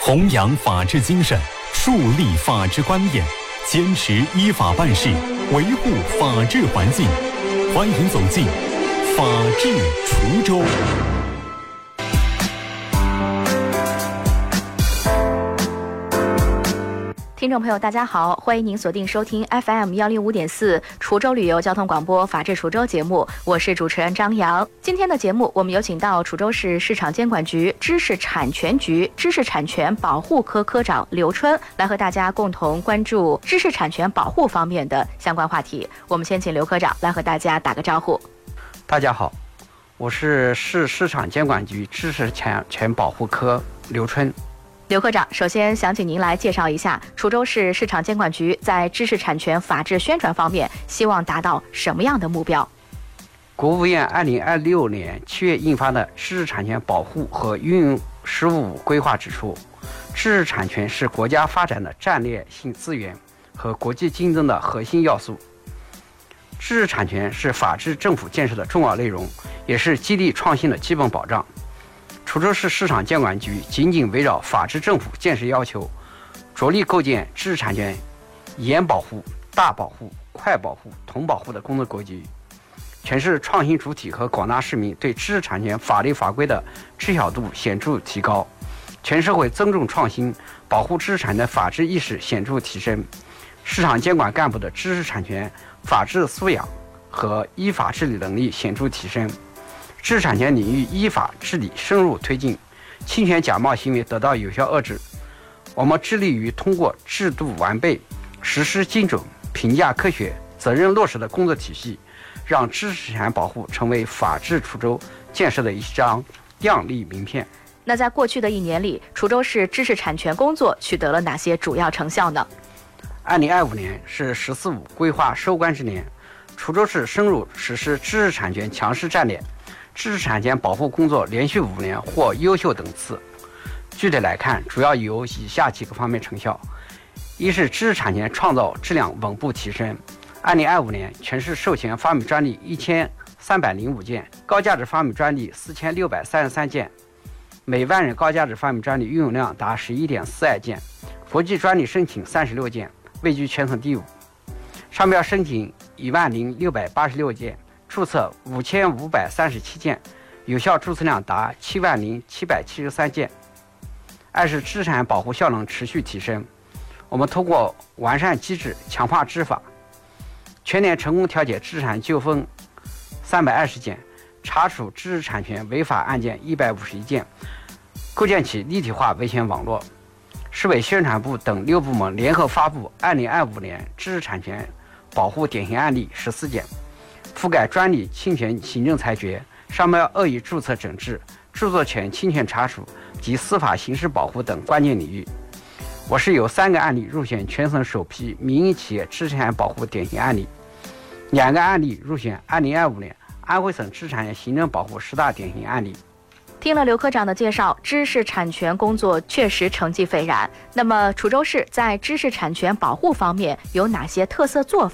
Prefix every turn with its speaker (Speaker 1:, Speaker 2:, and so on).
Speaker 1: 弘扬法治精神，树立法治观念，坚持依法办事，维护法治环境。欢迎走进法治滁州。
Speaker 2: 听众朋友大家好，欢迎您锁定收听 FM105.4 滁州旅游交通广播法治滁州节目，我是主持人张扬。今天的节目我们有请到滁州市市场监管局知识产权局知识产权保护科科长刘春来和大家共同关注知识产权保护方面的相关话题。我们先请刘科长来和大家打个招呼。
Speaker 3: 大家好，我是市市场监管局知识产权保护科刘春。
Speaker 2: 刘科长，首先想请您来介绍一下滁州市市场监管局在知识产权法治宣传方面希望达到什么样的目标？
Speaker 3: 国务院2026年7月印发的《知识产权保护和运用实务规划》指出，知识产权是国家发展的战略性资源和国际竞争的核心要素。知识产权是法治政府建设的重要内容，也是激励创新的基本保障。滁州市市场监管局紧紧围绕法治政府建设要求，着力构建知识产权严保护、大保护、快保护、同保护的工作格局，全市创新主体和广大市民对知识产权法律法规的知晓度显著提高，全社会尊重创新、保护知识产权的法治意识显著提升，市场监管干部的知识产权法治素养和依法治理能力显著提升，知识产权领域依法治理深入推进，侵权假冒行为得到有效遏制。我们致力于通过制度完备、实施精准、评价科学、责任落实的工作体系，让知识产权保护成为法治滁州建设的一张亮丽名片。
Speaker 2: 那在过去的1年里，滁州市知识产权工作取得了哪些主要成效呢
Speaker 3: ？2025年是“十四五”规划收官之年，滁州市深入实施知识产权强势战略，知识产权保护工作连续5年获优秀等次。具体来看，主要有以下几个方面成效：一是知识产权创造质量稳步提升。2025年，全市授权发明专利1305件，高价值发明专利4633件，每万人高价值发明专利运用量达11.42件，国际专利申请36件，位居全省第5。商标申请10686件，注册5537件，有效注册量达70773件。二是知识产权保护效能持续提升，我们通过完善机制、强化执法，全年成功调解知识产权纠纷320件，查处知识产权违法案件151件，构建起立体化维权网络。市委宣传部等6部门联合发布2025年知识产权保护典型案例14件，覆盖专利侵权行政裁决、商标恶意注册整治、著作权侵权查处及司法刑事保护等关键领域。我市有3个案例入选全省首批民营企业知识产权保护典型案例，2个案例入选2025年安徽省知识产权行政保护10大典型案例。
Speaker 2: 听了刘科长的介绍，知识产权工作确实成绩斐然。那么滁州市在知识产权保护方面有哪些特色做